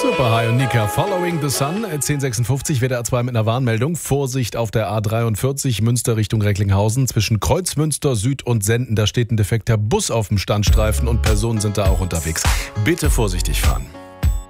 Super, Hi und Nika. Following the Sun, 1056 WDR 2 mit einer Warnmeldung. Vorsicht auf der A43 Münster Richtung Recklinghausen. Zwischen Kreuzmünster Süd und Senden, da steht ein defekter Bus auf dem Standstreifen und Personen sind da auch unterwegs. Bitte vorsichtig fahren.